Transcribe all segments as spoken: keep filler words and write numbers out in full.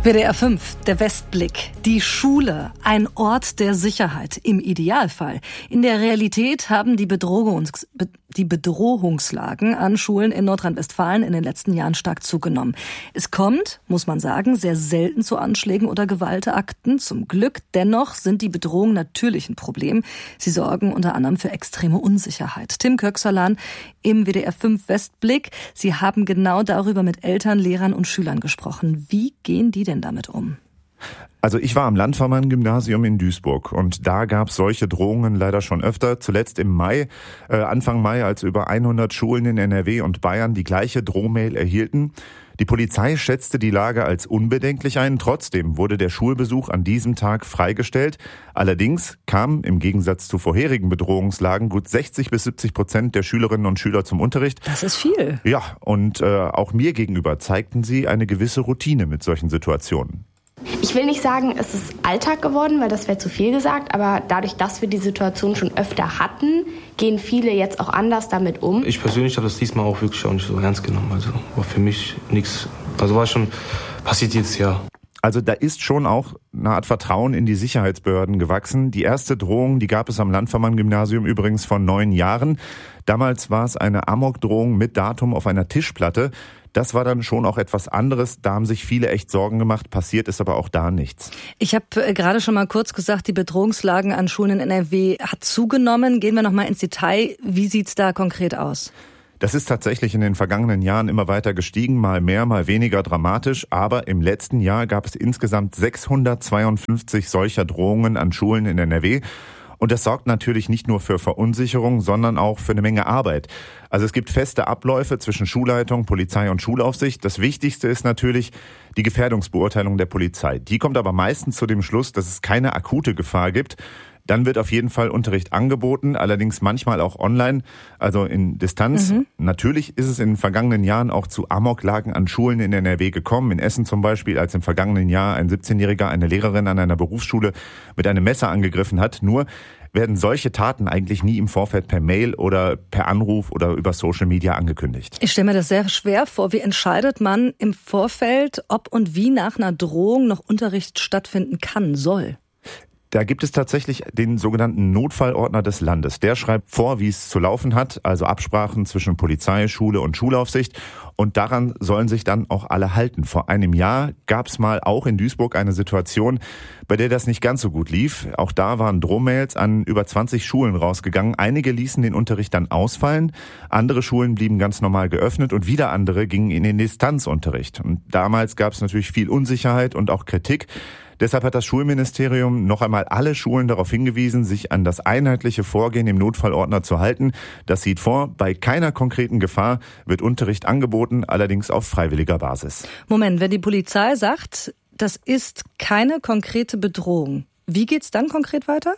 W D R fünf, der Westblick. Die Schule, ein Ort der Sicherheit, im Idealfall. In der Realität haben die, Bedrohungs- die Bedrohungslagen an Schulen in Nordrhein-Westfalen in den letzten Jahren stark zugenommen. Es kommt, muss man sagen, sehr selten zu Anschlägen oder Gewaltakten. Zum Glück. Dennoch sind die Bedrohungen natürlich ein Problem. Sie sorgen unter anderem für extreme Unsicherheit. Tim Köxerlan im W D R fünf Westblick. Sie haben genau darüber mit Eltern, Lehrern und Schülern gesprochen. Wie gehen die denn damit um? Also ich war am Landvermann-Gymnasium in Duisburg und da gab es solche Drohungen leider schon öfter. Zuletzt im Mai, äh, Anfang Mai, als über hundert Schulen in N R W und Bayern die gleiche Drohmail erhielten. Die Polizei schätzte die Lage als unbedenklich ein. Trotzdem wurde der Schulbesuch an diesem Tag freigestellt. Allerdings kamen im Gegensatz zu vorherigen Bedrohungslagen gut sechzig bis siebzig Prozent der Schülerinnen und Schüler zum Unterricht. Das ist viel. Ja, und äh, auch mir gegenüber zeigten sie eine gewisse Routine mit solchen Situationen. Ich will nicht sagen, es ist Alltag geworden, weil das wäre zu viel gesagt, aber dadurch, dass wir die Situation schon öfter hatten, gehen viele jetzt auch anders damit um. Ich persönlich habe das diesmal auch wirklich auch nicht so ernst genommen. Also war für mich nichts, also war schon, passiert jetzt ja. Also da ist schon auch eine Art Vertrauen in die Sicherheitsbehörden gewachsen. Die erste Drohung, die gab es am Landvermann-Gymnasium übrigens vor neun Jahren. Damals war es eine Amokdrohung mit Datum auf einer Tischplatte. Das war dann schon auch etwas anderes. Da haben sich viele echt Sorgen gemacht. Passiert ist aber auch da nichts. Ich habe gerade schon mal kurz gesagt, die Bedrohungslagen an Schulen in N R W hat zugenommen. Gehen wir noch mal ins Detail. Wie sieht's da konkret aus? Das ist tatsächlich in den vergangenen Jahren immer weiter gestiegen, mal mehr, mal weniger dramatisch. Aber im letzten Jahr gab es insgesamt sechshundertzweiundfünfzig solcher Drohungen an Schulen in N R W. Und das sorgt natürlich nicht nur für Verunsicherung, sondern auch für eine Menge Arbeit. Also es gibt feste Abläufe zwischen Schulleitung, Polizei und Schulaufsicht. Das Wichtigste ist natürlich die Gefährdungsbeurteilung der Polizei. Die kommt aber meistens zu dem Schluss, dass es keine akute Gefahr gibt. Dann wird auf jeden Fall Unterricht angeboten, allerdings manchmal auch online, also in Distanz. Mhm. Natürlich ist es in den vergangenen Jahren auch zu Amoklagen an Schulen in N R W gekommen. In Essen zum Beispiel, als im vergangenen Jahr ein siebzehnjähriger eine Lehrerin an einer Berufsschule mit einem Messer angegriffen hat. Nur werden solche Taten eigentlich nie im Vorfeld per Mail oder per Anruf oder über Social Media angekündigt. Ich stelle mir das sehr schwer vor. Wie entscheidet man im Vorfeld, ob und wie nach einer Drohung noch Unterricht stattfinden kann, soll? Da gibt es tatsächlich den sogenannten Notfallordner des Landes. Der schreibt vor, wie es zu laufen hat, also Absprachen zwischen Polizei, Schule und Schulaufsicht. Und daran sollen sich dann auch alle halten. Vor einem Jahr gab es mal auch in Duisburg eine Situation, bei der das nicht ganz so gut lief. Auch da waren Drohmails an über zwanzig Schulen rausgegangen. Einige ließen den Unterricht dann ausfallen, andere Schulen blieben ganz normal geöffnet und wieder andere gingen in den Distanzunterricht. Und damals gab es natürlich viel Unsicherheit und auch Kritik. Deshalb hat das Schulministerium noch einmal alle Schulen darauf hingewiesen, sich an das einheitliche Vorgehen im Notfallordner zu halten. Das sieht vor, bei keiner konkreten Gefahr wird Unterricht angeboten, allerdings auf freiwilliger Basis. Moment, wenn die Polizei sagt, das ist keine konkrete Bedrohung, wie geht's dann konkret weiter?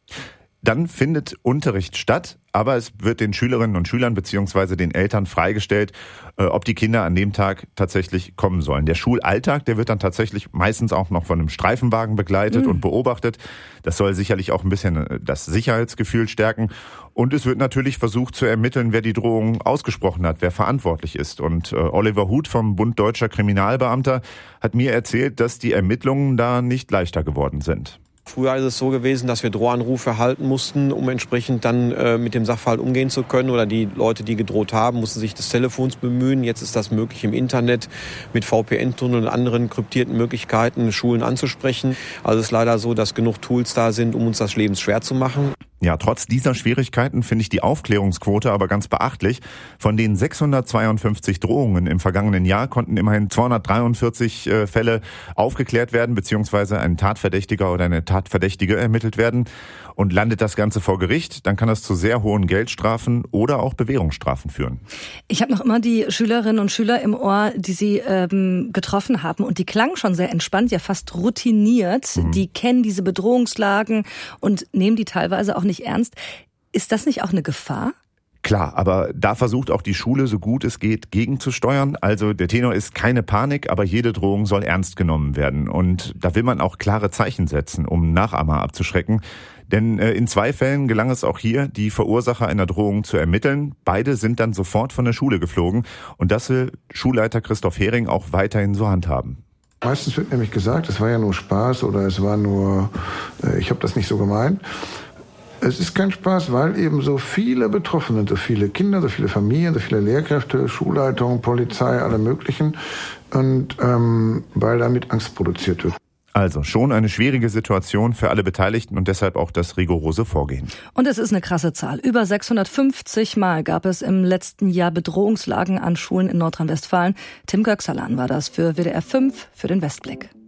Dann findet Unterricht statt, aber es wird den Schülerinnen und Schülern bzw. den Eltern freigestellt, ob die Kinder an dem Tag tatsächlich kommen sollen. Der Schulalltag, der wird dann tatsächlich meistens auch noch von einem Streifenwagen begleitet mhm. und beobachtet. Das soll sicherlich auch ein bisschen das Sicherheitsgefühl stärken. Und es wird natürlich versucht zu ermitteln, wer die Drohung ausgesprochen hat, wer verantwortlich ist. Und Oliver Huth vom Bund Deutscher Kriminalbeamter hat mir erzählt, dass die Ermittlungen da nicht leichter geworden sind. Früher ist es so gewesen, dass wir Drohanrufe erhalten mussten, um entsprechend dann äh, mit dem Sachverhalt umgehen zu können. Oder die Leute, die gedroht haben, mussten sich des Telefons bemühen. Jetzt ist das möglich im Internet mit V P N-Tunneln und anderen kryptierten Möglichkeiten, Schulen anzusprechen. Also es ist leider so, dass genug Tools da sind, um uns das Leben schwer zu machen. Ja, trotz dieser Schwierigkeiten finde ich die Aufklärungsquote aber ganz beachtlich. Von den sechshundertzweiundfünfzig Drohungen im vergangenen Jahr konnten immerhin zweihundertdreiundvierzig äh, Fälle aufgeklärt werden, beziehungsweise ein Tatverdächtiger oder eine Tatverdächtige ermittelt werden. Und landet das Ganze vor Gericht, dann kann das zu sehr hohen Geldstrafen oder auch Bewährungsstrafen führen. Ich habe noch immer die Schülerinnen und Schüler im Ohr, die Sie ähm, getroffen haben. Und die klangen schon sehr entspannt, ja fast routiniert. Mhm. Die kennen diese Bedrohungslagen und nehmen die teilweise auch nicht ernst. Ist das nicht auch eine Gefahr? Klar, aber da versucht auch die Schule, so gut es geht, gegenzusteuern. Also der Tenor ist keine Panik, aber jede Drohung soll ernst genommen werden. Und da will man auch klare Zeichen setzen, um Nachahmer abzuschrecken. Denn äh, in zwei Fällen gelang es auch hier, die Verursacher einer Drohung zu ermitteln. Beide sind dann sofort von der Schule geflogen. Und das will Schulleiter Christoph Hering auch weiterhin so handhaben. Meistens wird nämlich gesagt, es war ja nur Spaß oder es war nur, äh, ich habe das nicht so gemeint. Es ist kein Spaß, weil eben so viele betroffen sind, so viele Kinder, so viele Familien, so viele Lehrkräfte, Schulleitungen, Polizei, alle möglichen. Und ähm, weil damit Angst produziert wird. Also schon eine schwierige Situation für alle Beteiligten und deshalb auch das rigorose Vorgehen. Und es ist eine krasse Zahl. Über sechshundertfünfzig Mal gab es im letzten Jahr Bedrohungslagen an Schulen in Nordrhein-Westfalen. Tim Göksalan war das für W D R fünf für den Westblick.